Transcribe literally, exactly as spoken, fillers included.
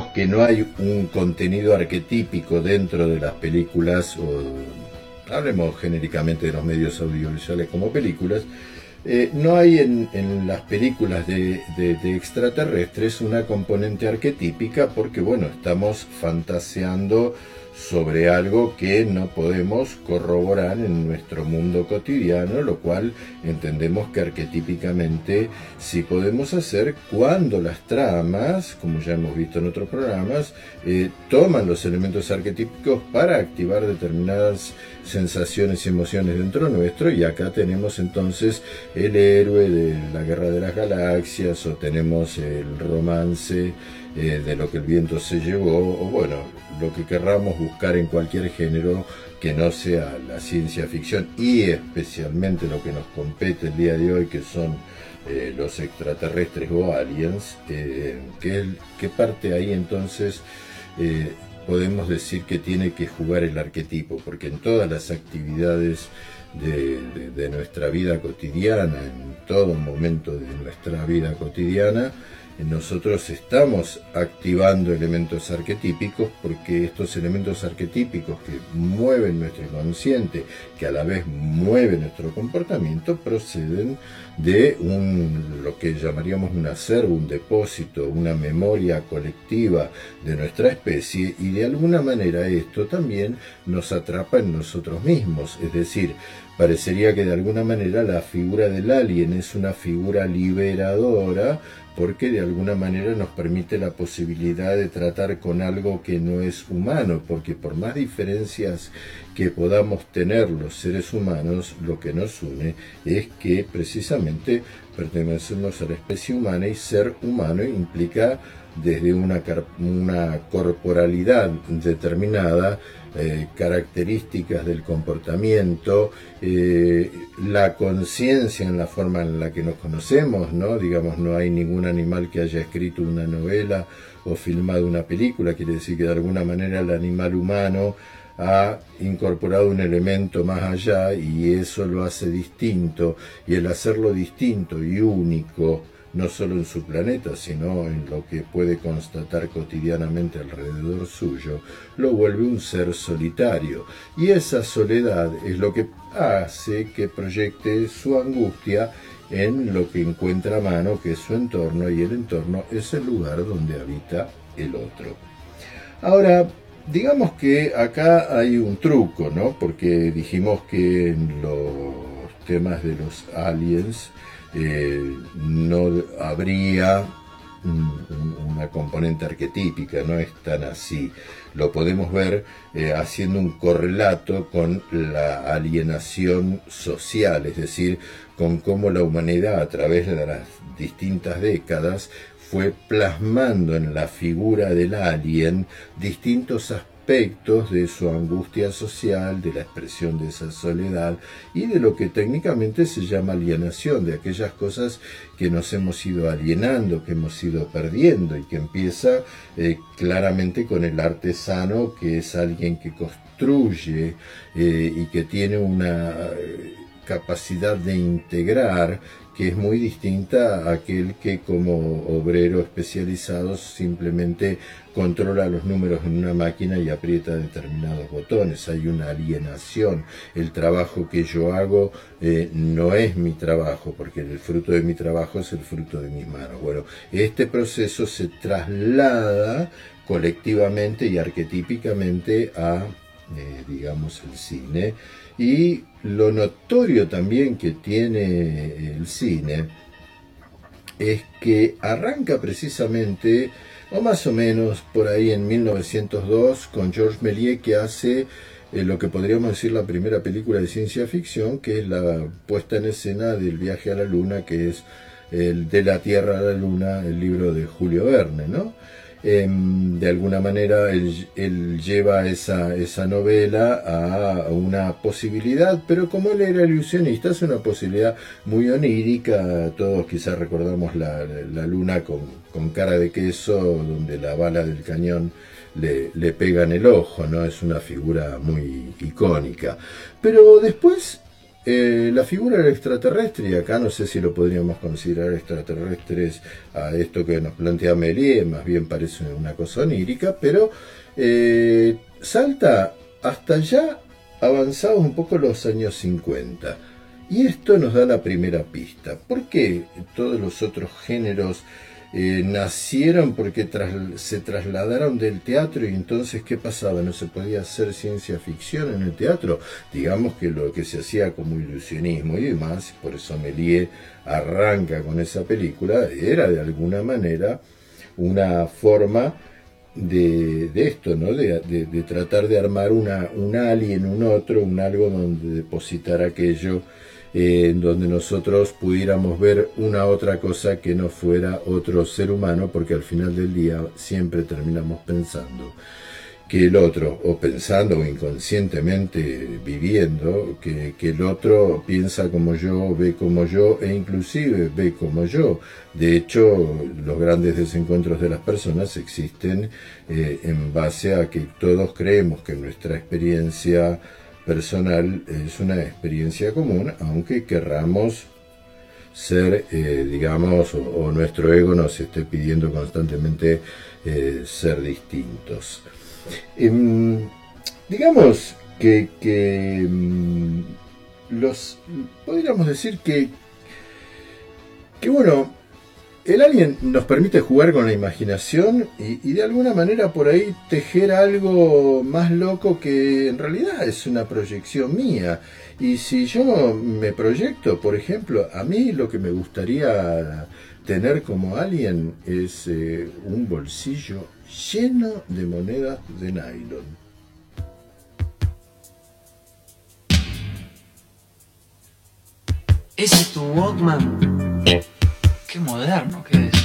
que no hay un contenido arquetípico dentro de las películas, o hablemos genéricamente de los medios audiovisuales como películas. Eh, no hay en, en las películas de, de, de extraterrestres una componente arquetípica, porque bueno, estamos fantaseando sobre algo que no podemos corroborar en nuestro mundo cotidiano, lo cual entendemos que arquetípicamente sí podemos hacer cuando las tramas, como ya hemos visto en otros programas, eh, toman los elementos arquetípicos para activar determinadas sensaciones y emociones dentro nuestro. Y acá tenemos entonces el héroe de la Guerra de las Galaxias, o tenemos el romance eh, de Lo que el viento se llevó, o bueno, lo que querramos buscar en cualquier género que no sea la ciencia ficción, y especialmente lo que nos compete el día de hoy, que son eh, los extraterrestres o aliens. Eh, ¿qué, ¿Qué parte ahí entonces eh, podemos decir que tiene que jugar el arquetipo? Porque en todas las actividades de, de, de nuestra vida cotidiana, en todo momento de nuestra vida cotidiana, nosotros estamos activando elementos arquetípicos, porque estos elementos arquetípicos que mueven nuestro inconsciente, que a la vez mueven nuestro comportamiento, proceden de un, lo que llamaríamos un acervo, un depósito, una memoria colectiva de nuestra especie, y de alguna manera esto también nos atrapa en nosotros mismos. Es decir, parecería que de alguna manera la figura del alien es una figura liberadora, porque de alguna manera nos permite la posibilidad de tratar con algo que no es humano, porque por más diferencias que podamos tener los seres humanos, lo que nos une es que precisamente pertenecemos a la especie humana, y ser humano implica desde una, una corporalidad determinada, eh, características del comportamiento, eh, la conciencia en la forma en la que nos conocemos, ¿no? Digamos, no hay ningún animal que haya escrito una novela o filmado una película. Quiere decir que de alguna manera el animal humano ha incorporado un elemento más allá, y eso lo hace distinto, y el hacerlo distinto y único, no solo en su planeta, sino en lo que puede constatar cotidianamente alrededor suyo, lo vuelve un ser solitario. Y esa soledad es lo que hace que proyecte su angustia en lo que encuentra a mano, que es su entorno, y el entorno es el lugar donde habita el otro. Ahora, digamos que acá hay un truco, ¿no? Porque dijimos que en los temas de los aliens Eh, no habría un, una componente arquetípica, no es tan así. Lo podemos ver eh, haciendo un correlato con la alienación social, es decir, con cómo la humanidad a través de las distintas décadas fue plasmando en la figura del alien distintos aspectos de su angustia social, de la expresión de esa soledad, y de lo que técnicamente se llama alienación, de aquellas cosas que nos hemos ido alienando, que hemos ido perdiendo, y que empieza eh, claramente con el artesano, que es alguien que construye eh, y que tiene una eh, capacidad de integrar, que es muy distinta a aquel que como obrero especializado simplemente controla los números en una máquina y aprieta determinados botones. Hay una alienación. El trabajo que yo hago eh, no es mi trabajo, porque el fruto de mi trabajo es el fruto de mis manos. Bueno, este proceso se traslada colectivamente y arquetípicamente a, eh, digamos, el cine. Y lo notorio también que tiene el cine es que arranca precisamente, o más o menos por ahí en mil novecientos dos, con Georges Méliès, que hace eh, lo que podríamos decir la primera película de ciencia ficción, que es la puesta en escena del viaje a la Luna, que es el De la Tierra a la Luna, el libro de Julio Verne, ¿no? Eh, de alguna manera él, él lleva esa, esa novela a una posibilidad, pero como él era ilusionista, es una posibilidad muy onírica. Todos quizás recordamos la, la luna con, con cara de queso, donde la bala del cañón le, le pega en el ojo, ¿no? Es una figura muy icónica. Pero después eh, la figura del extraterrestre, y acá no sé si lo podríamos considerar extraterrestres a esto que nos plantea Méliès, más bien parece una cosa onírica, pero eh, salta hasta ya avanzados un poco los años cincuenta. Y esto nos da la primera pista. ¿Por qué todos los otros géneros eh, nacieron? Porque tras, se trasladaron del teatro, y entonces ¿qué pasaba? ¿No se podía hacer ciencia ficción en el teatro? Digamos que lo que se hacía como ilusionismo y demás, por eso Méliès arranca con esa película, era de alguna manera una forma de, de esto, ¿no? De, de, de tratar de armar una, un alien, un otro, un algo donde depositar aquello, eh, en donde nosotros pudiéramos ver una otra cosa que no fuera otro ser humano, porque al final del día siempre terminamos pensando que el otro, o pensando o inconscientemente viviendo, que, que el otro piensa como yo, ve como yo, e inclusive ve como yo. De hecho, los grandes desencuentros de las personas existen eh, en base a que todos creemos que nuestra experiencia personal es una experiencia común, aunque querramos ser, eh, digamos, o, o nuestro ego nos esté pidiendo constantemente eh, ser distintos. Eh, digamos que, que los podríamos decir que, que bueno, el alien nos permite jugar con la imaginación y, y de alguna manera por ahí tejer algo más loco que en realidad es una proyección mía. Y si yo me proyecto, por ejemplo, a mí lo que me gustaría tener como alien es eh, un bolsillo lleno de monedas de nylon. ¿Ese es tu Walkman? Qué moderno que es.